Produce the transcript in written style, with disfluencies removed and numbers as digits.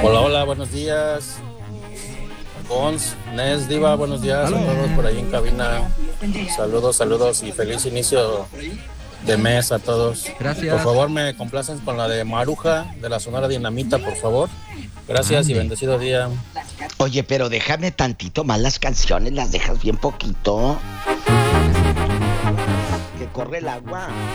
Hola, hola, buenos días. Gons, Nes, Diva, buenos días a todos por ahí en cabina. Saludos, saludos y feliz inicio de mes a todos. Por Gracias. favor, me complacen con la de Maruja de la Sonora Dinamita, por favor. Gracias y Ande. bendecido día. Oye, pero déjame tantito más las canciones, las dejas bien poquito. Que corre el agua.